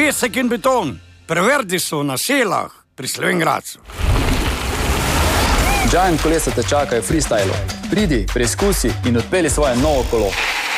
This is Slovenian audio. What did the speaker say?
pesek in beton. Preverdi so na Selah pri Slovenj Gradcu. Giant kolesa te čakajo freestylo. Pridi, preizkusi in odpeli svoje novo kolo.